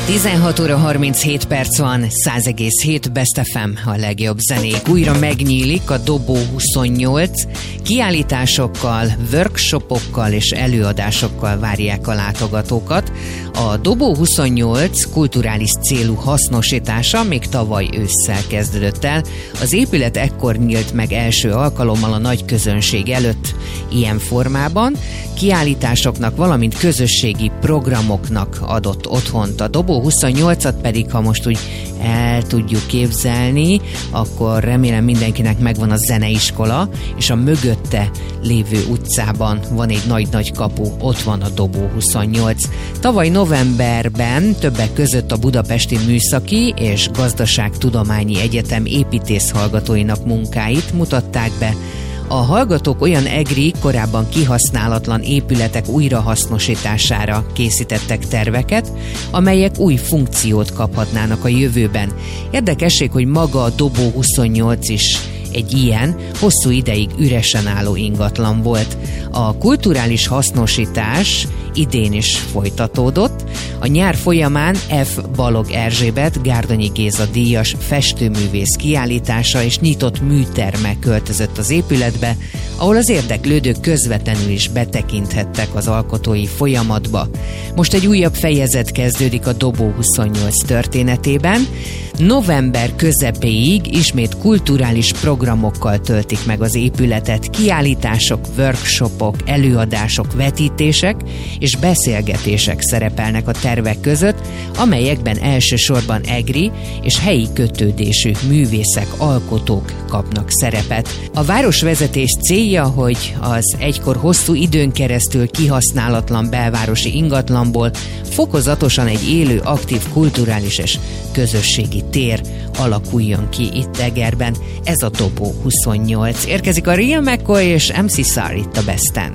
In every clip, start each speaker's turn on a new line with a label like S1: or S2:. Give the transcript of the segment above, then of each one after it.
S1: 16 óra 37 perc van, 100,7 Best FM, a legjobb zenék. Újra megnyílik a Dobó 28, kiállításokkal, workshopokkal és előadásokkal várják a látogatókat. A Dobó 28 kulturális célú hasznosítása még tavaly ősszel kezdődött el. Az épület ekkor nyílt meg első alkalommal a nagy közönség előtt ilyen formában. Kiállításoknak, valamint közösségi programoknak adott otthont. A Dobó 28-at pedig, ha most úgy el tudjuk képzelni, akkor remélem mindenkinek megvan a zeneiskola, és a mögötte lévő utcában van egy nagy-nagy kapu, ott van a Dobó 28. Tavaly novemberben többek között a Budapesti Műszaki és Gazdaságtudományi Egyetem építész hallgatóinak munkáit mutatták be. A hallgatók olyan egri, korábban kihasználatlan épületek újrahasznosítására készítettek terveket, amelyek új funkciót kaphatnának a jövőben. Érdekesség, hogy maga a Dobó 28 is egy ilyen, hosszú ideig üresen álló ingatlan volt. A kulturális hasznosítás idén is folytatódott. A nyár folyamán F. Balog Erzsébet, Gárdonyi Géza díjas festőművész kiállítása és nyitott műterme költözött az épületbe, ahol az érdeklődők közvetlenül is betekinthettek az alkotói folyamatba. Most egy újabb fejezet kezdődik a Dobó 28 történetében. November közepéig ismét kulturális programokkal töltik meg az épületet, kiállítások, workshopok, előadások, vetítések és beszélgetések szerepelnek a tervek között, amelyekben elsősorban egri és helyi kötődésű művészek, alkotók kapnak szerepet. A városvezetés célja, hogy az egykor hosszú időn keresztül kihasználatlan belvárosi ingatlanból fokozatosan egy élő, aktív, kulturális és közösségi tér alakuljon ki itt Egerben. Ez a Dobó 28. Érkezik a Real McCoy és MC Szar itt a Besten.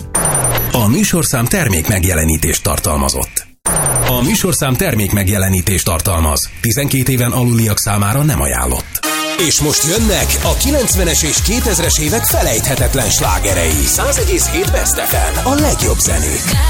S2: A műsorszám termék megjelenítést tartalmazott. A műsorszám termék megjelenítést tartalmaz. 12 éven aluliak számára nem ajánlott. És most jönnek a 90-es és 2000-es évek felejthetetlen slágerei. 100,7 Best FM, a legjobb zenék.